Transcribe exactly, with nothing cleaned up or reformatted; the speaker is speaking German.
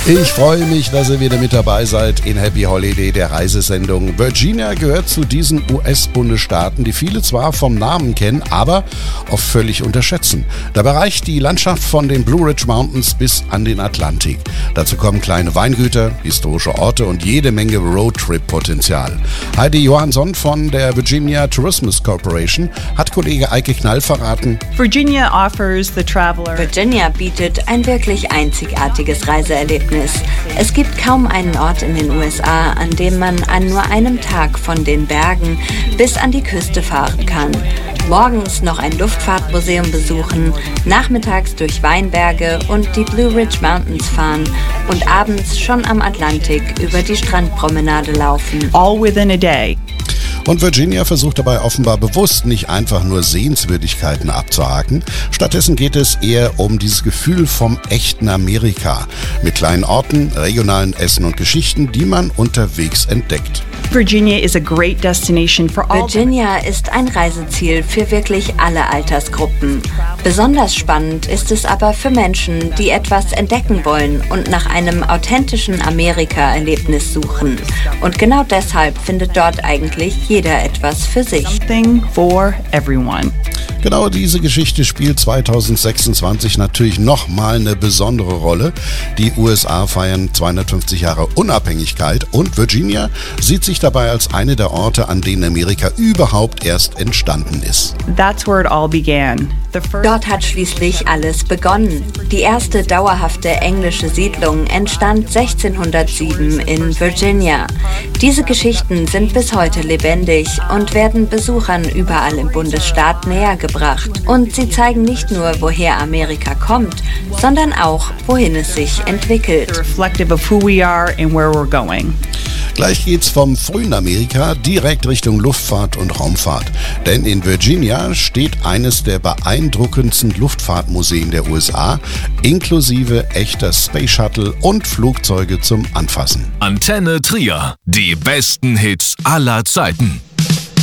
Ich freue mich, dass ihr wieder mit dabei seid in Happy Holiday, der Reisesendung. Virginia gehört zu diesen U S-Bundesstaaten, die viele zwar vom Namen kennen, aber oft völlig unterschätzen. Dabei reicht die Landschaft von den Blue Ridge Mountains bis an den Atlantik. Dazu kommen kleine Weingüter, historische Orte und jede Menge Roadtrip-Potenzial. Heidi Johansson von der Virginia Tourism Corporation hat Kollege Eike Knall verraten. Virginia offers the traveler. Virginia bietet ein wirklich einzigartiges Reiseerlebnis. Es gibt kaum einen Ort in den U S A, an dem man an nur einem Tag von den Bergen bis an die Küste fahren kann. Morgens noch ein Luftfahrtmuseum besuchen, nachmittags durch Weinberge und die Blue Ridge Mountains fahren und abends schon am Atlantik über die Strandpromenade laufen. All within a day. Und Virginia versucht dabei offenbar bewusst nicht einfach nur Sehenswürdigkeiten abzuhaken. Stattdessen geht es eher um dieses Gefühl vom echten Amerika. Mit kleinen Orten, regionalen Essen und Geschichten, die man unterwegs entdeckt. Virginia is a great destination for all. Virginia ist ein Reiseziel für wirklich alle Altersgruppen. Besonders spannend ist es aber für Menschen, die etwas entdecken wollen und nach einem authentischen Amerika-Erlebnis suchen. Und genau deshalb findet dort eigentlich jeder etwas für sich. Something for everyone. Genau diese Geschichte spielt zweitausendsechsundzwanzig natürlich nochmal eine besondere Rolle. Die U S A feiern zweihundertfünfzig Jahre Unabhängigkeit und Virginia sieht sich dabei als eine der Orte, an denen Amerika überhaupt erst entstanden ist. That's where it all began. The first Dort hat schließlich alles begonnen. Die erste dauerhafte englische Siedlung entstand sechzehnhundertsieben in Virginia. Diese Geschichten sind bis heute lebendig und werden Besuchern überall im Bundesstaat näher gebracht. Und sie zeigen nicht nur, woher Amerika kommt, sondern auch, wohin es sich entwickelt. reflective of who we are and where we're going. Gleich geht's vom frühen Amerika direkt Richtung Luftfahrt und Raumfahrt. Denn in Virginia steht eines der beeindruckendsten Luftfahrtmuseen der U S A, inklusive echter Space Shuttle und Flugzeuge zum Anfassen. Antenne Trier, die besten Hits aller Zeiten.